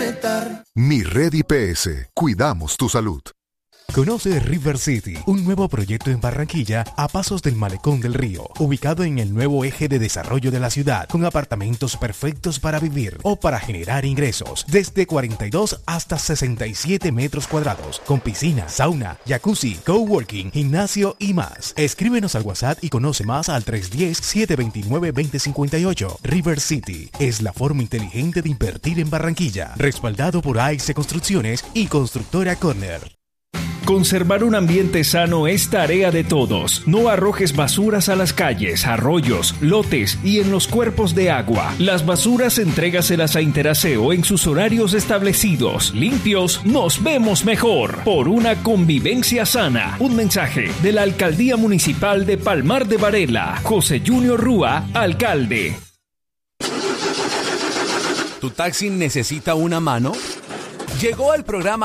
concretar. Mi Red IPS. Cuidamos tu salud. Conoce River City, un nuevo proyecto en Barranquilla a pasos del Malecón del Río, ubicado en el nuevo eje de desarrollo de la ciudad, con apartamentos perfectos para vivir o para generar ingresos, desde 42 hasta 67 metros cuadrados, con piscina, sauna, jacuzzi, coworking, gimnasio y más. Escríbenos al WhatsApp y conoce más al 310-729-2058. River City es la forma inteligente de invertir en Barranquilla, respaldado por AIC Construcciones y Constructora Corner. Conservar un ambiente sano es tarea de todos. No arrojes basuras a las calles, arroyos, lotes y en los cuerpos de agua. Las basuras entrégaselas a Interaseo en sus horarios establecidos. Limpios, nos vemos mejor. Por una convivencia sana. Un mensaje de la Alcaldía Municipal de Palmar de Varela. José Junior Rúa, alcalde. ¿Tu taxi necesita una mano? Llegó el programa